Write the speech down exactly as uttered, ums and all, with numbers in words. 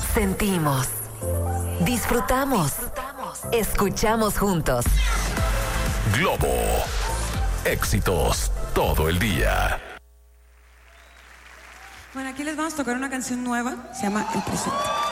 Sentimos, disfrutamos, escuchamos juntos. Globo, éxitos todo el día. Bueno, aquí les vamos a tocar una canción nueva, se llama El Presente.